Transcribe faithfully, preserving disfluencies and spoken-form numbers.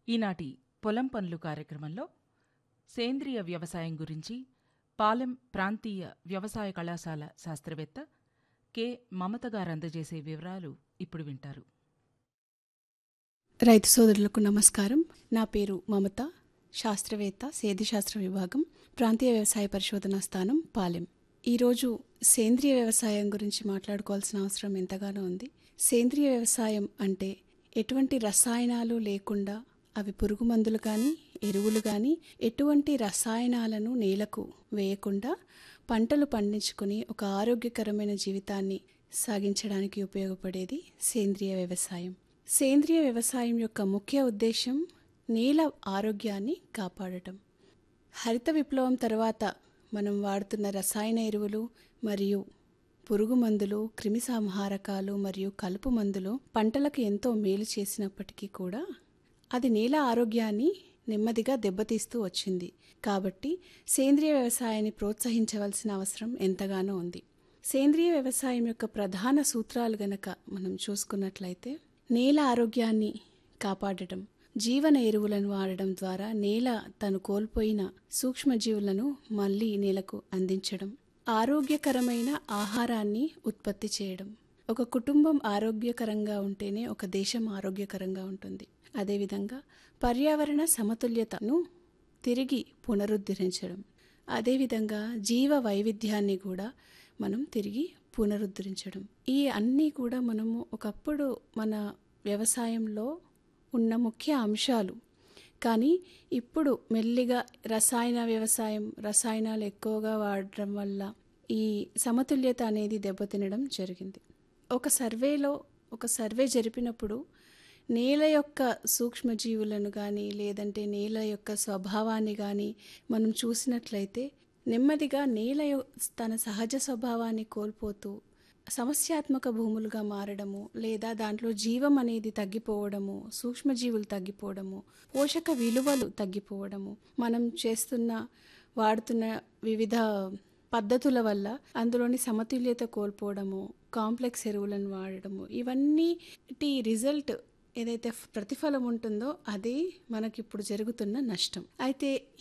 ఈనాటి పొలం పనులు కార్యక్రమంలో సేంద్రియ వ్యవసాయం గురించి పాలెం ప్రాంతీయ వ్యవసాయ కళాశాల శాస్త్రవేత్త కె మమత గారు అందజేసే వివరాలు ఇప్పుడు వింటారు. రైతు సోదరులకు నమస్కారం. నా పేరు మమత, శాస్త్రవేత్త, సేద్యశాస్త్ర విభాగం, ప్రాంతీయ వ్యవసాయ పరిశోధనా స్థానం, పాలెం. ఈరోజు సేంద్రియ వ్యవసాయం గురించి మాట్లాడుకోవాల్సిన అవసరం ఎంతగానో ఉంది. సేంద్రియ వ్యవసాయం అంటే ఎటువంటి రసాయనాలు లేకుండా, అవి పురుగు మందులు కానీ ఎరువులు కానీ ఎటువంటి రసాయనాలను నేలకు వేయకుండా పంటలు పండించుకుని ఒక ఆరోగ్యకరమైన జీవితాన్ని సాగించడానికి ఉపయోగపడేది సేంద్రియ వ్యవసాయం. సేంద్రియ వ్యవసాయం యొక్క ముఖ్య ఉద్దేశం నేల ఆరోగ్యాన్ని కాపాడటం. హరిత విప్లవం తర్వాత మనం వాడుతున్న రసాయన ఎరువులు మరియు పురుగు మందులు, క్రిమి సంహారకాలు మరియు కలుపు మందులు పంటలకు ఎంతో మేలు చేసినప్పటికీ కూడా అది నేల ఆరోగ్యాన్ని నెమ్మదిగా దెబ్బతీస్తూ వచ్చింది. కాబట్టి సేంద్రియ వ్యవసాయాన్ని ప్రోత్సహించవలసిన అవసరం ఎంతగానో ఉంది. సేంద్రియ వ్యవసాయం యొక్క ప్రధాన సూత్రాలు గనక మనం చూసుకున్నట్లయితే, నేల ఆరోగ్యాన్ని కాపాడటం, జీవన ఎరువులను వాడడం ద్వారా నేల తను కోల్పోయిన సూక్ష్మజీవులను మళ్ళీ నేలకు అందించడం, ఆరోగ్యకరమైన ఆహారాన్ని ఉత్పత్తి చేయడం. ఒక కుటుంబం ఆరోగ్యకరంగా ఉంటేనే ఒక దేశం ఆరోగ్యకరంగా ఉంటుంది. అదేవిధంగా పర్యావరణ సమతుల్యతను తిరిగి పునరుద్ధరించడం, అదేవిధంగా జీవ వైవిధ్యాన్ని కూడా మనం తిరిగి పునరుద్ధరించడం. ఈ అన్నీ కూడా మనము ఒకప్పుడు మన వ్యవసాయంలో ఉన్న ముఖ్య అంశాలు. కానీ ఇప్పుడు మెల్లిగా రసాయన వ్యవసాయం, రసాయనాలు ఎక్కువగా వాడటం వల్ల ఈ సమతుల్యత అనేది దెబ్బతినడం జరిగింది. ఒక సర్వేలో ఒక సర్వే జరిపినప్పుడు నేల యొక్క సూక్ష్మజీవులను కానీ లేదంటే నేల యొక్క స్వభావాన్ని కానీ మనం చూసినట్లయితే నెమ్మదిగా నేల తన సహజ స్వభావాన్ని కోల్పోతూ సమస్యాత్మక భూములుగా మారడము, లేదా దాంట్లో జీవం అనేది తగ్గిపోవడము, సూక్ష్మజీవులు తగ్గిపోవడము, పోషక విలువలు తగ్గిపోవడము, మనం చేస్తున్న వాడుతున్న వివిధ పద్ధతుల వల్ల అందులోని సమతుల్యత కోల్పోవడము, కాంప్లెక్స్ ఎరువులను వాడడము, ఇవన్నీటి రిజల్ట్ ఏదైతే ప్రతిఫలం ఉంటుందో అది మనకిప్పుడు జరుగుతున్న నష్టం. అయితే